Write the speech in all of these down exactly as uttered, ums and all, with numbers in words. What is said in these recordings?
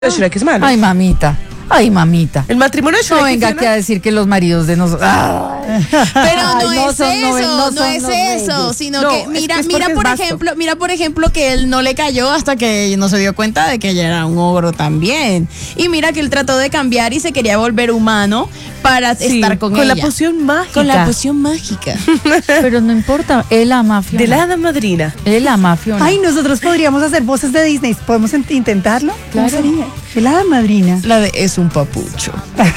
Shrek es malo. Ay, mamita. Ay, mamita. El matrimonio de Shrek. No venga aquí a decir que los maridos de nosotros. Pero no, Ay, no es son, eso, no, no, no es son eso, reyes. sino No, que es mira, que es mira porque por es vasto. ejemplo, mira por ejemplo que él no le cayó hasta que no se dio cuenta de que ella era un ogro también. Y mira que él trató de cambiar y se quería volver humano para Sí, estar con, con ella. la poción mágica. Con la poción mágica. Pero no importa, él ama a Fiona. De la hada madrina. Él ama a Fiona. Ay, nosotros podríamos hacer voces de Disney. ¿Podemos int- intentarlo? ¿Cómo Claro. sería? El hada madrina. La de es un papucho.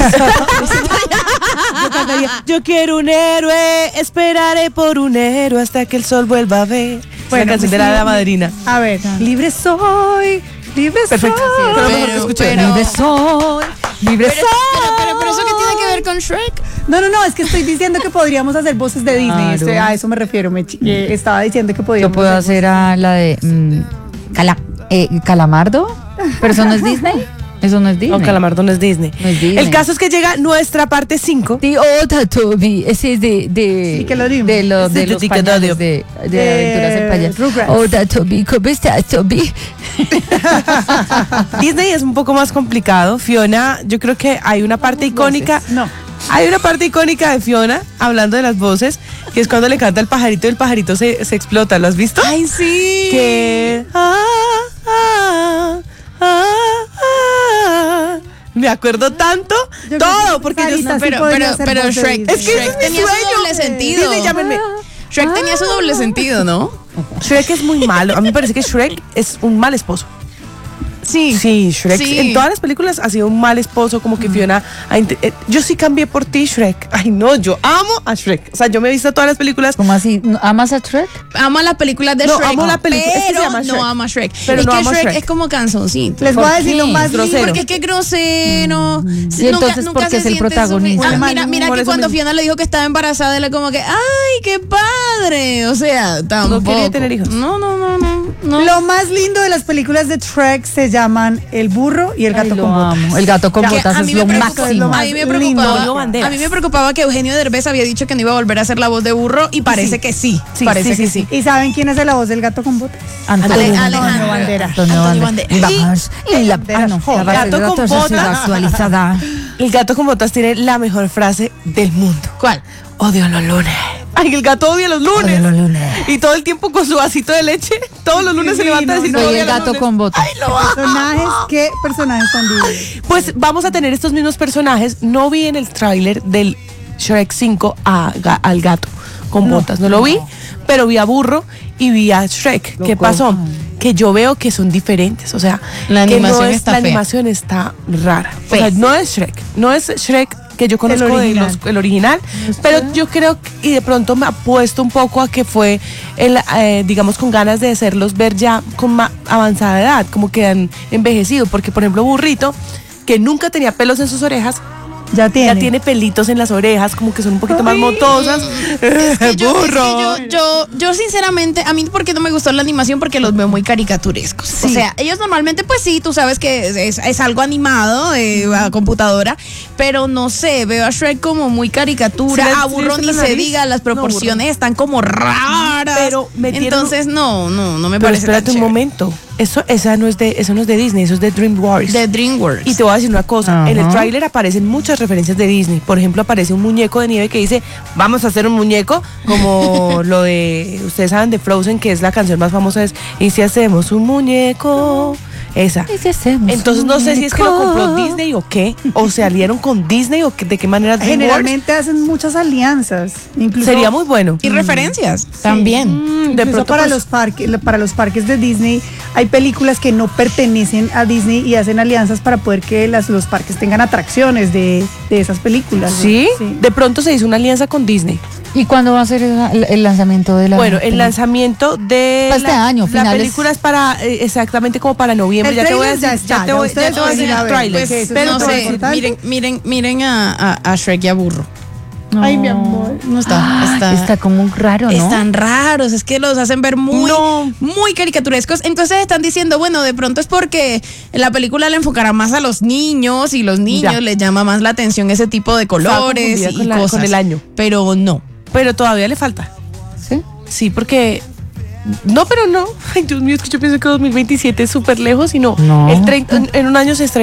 Yo cantaría, yo quiero un héroe, esperaré por un héroe hasta que el sol vuelva a ver. Bueno, la canción de la hada madrina. A ver, libre soy, libre Perfecto. soy. Pero, mejor que Pero- escuché. pero- Libre soy, libre Pero, soy. pero, pero, pero eso qué tiene que ver con Shrek? No, no, no, es que estoy diciendo que podríamos hacer voces de Disney. Claro. Este, a eso me refiero. Me chi- eh, estaba diciendo que Yo podríamos puedo hacer a la de mm, Cala- eh, Calamardo, pero eso no es Disney. Eso no es Disney. No, Calamardo no es Disney. No es Disney. El caso es que llega nuestra parte cinco. The Oda Toby, ese es de de Nickelodeon. de, los Ese de es de los Nickelodeon. payasos de, de Eh, aventuras en payasos. Rugrats. Oda Toby, ¿cómo estás, Toby? Disney es un poco más complicado. Fiona, yo creo que hay una parte icónica. No. Hay una parte icónica de Fiona, hablando de las voces, que es cuando le canta el pajarito y el pajarito se, se explota. ¿Lo has visto? Ay, sí. Que ah, ah, ah, ah. Me acuerdo tanto, Yo creo todo, que porque yo Sarita sí pero, podría pero, hacer pero voz de Shrek, Disney. Es que ese Shrek es mi tenía su sueño. doble sentido. Disney, llámenme. Shrek tenía su doble sentido, ¿no? Shrek es muy malo. A mí me parece que Shrek es un mal esposo. Sí. Sí, Shrek Sí. en todas las películas ha sido un mal esposo, como que Fiona ha int- eh, yo sí cambié por ti, Shrek. Ay, no, yo amo a Shrek. O sea, yo me he visto todas las películas. ¿Cómo así? ¿No- ¿Amas a Shrek? Ama las películas de No, Shrek. amo la película, es que se pero llama Shrek. no ama Shrek. Pero es no que amo Shrek, Shrek. es como canzoncito. Les voy a ¿Por decir lo qué? más Grosero. lindo. Porque es que grosero. Sí, entonces, ¿por qué se es el siente protagonista? sufi- Ah, Por mira, eso mira mismo. que cuando Fiona le dijo que estaba embarazada, él como que, ¡ay, qué padre! O sea, tampoco. quería tener hijos. No, no, no, no. no. Lo más lindo de las películas de Shrek se llaman El burro y el Ay, gato lo con botas. amo. El gato con Que botas a es mí lo me preocupa- máximo. más A mí me lindo. preocupaba, Antonio Banderas. a mí me preocupaba que Eugenio Derbez había dicho que no iba a volver a hacer la voz de burro y parece que sí. Sí, parece sí, que sí, sí. ¿Y saben quién es la voz del gato con botas? Antonio, Ale- Antonio Alejandro Banderas. Antonio Antonio Banderas. Banderas. Y vamos, y la, ah, no, la base Gato de con datos ha sido botas. actualizada. El gato con botas tiene la mejor frase del mundo. ¿Cuál? Odio los lunes. Ay, el gato odia los lunes. Odio los lunes. Y todo el tiempo con su vasito de leche. Todos los lunes se levanta a decir Soy odia el los gato lunes. con botas. Personajes, ¿qué personajes tan divinos? Pues vamos a tener estos mismos personajes. No vi en el tráiler del Shrek cinco a ga- al gato con botas. No lo vi, pero vi a Burro y vi a Shrek. ¿Qué Loco. pasó? Que yo veo que son diferentes. O sea, La que animación no es, está la fea. animación está rara. O Fea. sea, no es Shrek. No es Shrek que yo conozco de original. los- el original, pero yo creo que- y de pronto me apuesto un poco a que fue el, eh, digamos con ganas de hacerlos ver ya con más avanzada edad, como que han envejecido, porque por ejemplo Burrito, que nunca tenía pelos en sus orejas, Ya tiene. ya tiene pelitos en las orejas, como que son un poquito más Ay. motosas. Es que yo, es que Burro. yo, yo, yo sinceramente, a mí porque no me gustó la animación porque los veo muy caricaturescos. O sea, ellos normalmente, pues sí, tú sabes que es, es- es algo animado eh, a computadora, pero no sé, veo a Shrek como muy caricatura, ¿Sí le- a sí le Burro viste ni la se nariz? diga, las No, proporciones están como raras. Pero metieron- Entonces, no, no, no me Pero parece espérate tan un chévere. momento, eso, esa no es de, eso no es de Disney, eso es de DreamWorks. De DreamWorks. Y te voy a decir una cosa, Ajá. en el tráiler aparecen muchas referencias de Disney. Por ejemplo, aparece un muñeco de nieve que dice, vamos a hacer un muñeco, como lo de, ustedes saben, de Frozen, que es la canción más famosa, es, y si hacemos un muñeco, esa. ¿Y si hacemos Entonces no sé si es que lo compró muñeco? Disney o qué, o se aliaron con Disney o que- de qué manera DreamWorks. Generalmente hacen muchas alianzas. Incluso, Sería muy bueno. Y referencias también. Mm, de incluso pronto para pues, los parques, para los parques de Disney hay películas que no pertenecen a Disney y hacen alianzas para poder que las, los parques tengan atracciones de, de esas películas. ¿no? ¿sí? De pronto se hizo una alianza con Disney. ¿Y cuándo va a ser el, el lanzamiento de la Bueno, el película? lanzamiento de Para este la, año, la finales. película es para eh, exactamente como para noviembre. El Ya te voy a tráiler ya decir, está, ya te ya voy, ya ustedes te voy a pueden decir ir a el ver, tráiler. pues, eso Pero es no lo sé, importante. miren, miren, miren a, a, a Shrek y a Burro. No. Ay, mi amor. No está, está, Está como raro, ¿no? están raros, es que los hacen ver muy, No. muy caricaturescos. Entonces están diciendo, bueno, de pronto es porque la película le enfocará más a los niños y los niños Ya. les llama más la atención ese tipo de colores confundida y con la- cosas. con el año. Pero no. Pero todavía le falta. ¿Sí? Sí, porque No, pero no. Ay, Dios mío, es que yo pienso que dos mil veintisiete es súper lejos y no. No. El treinta, en, en un año se estrena.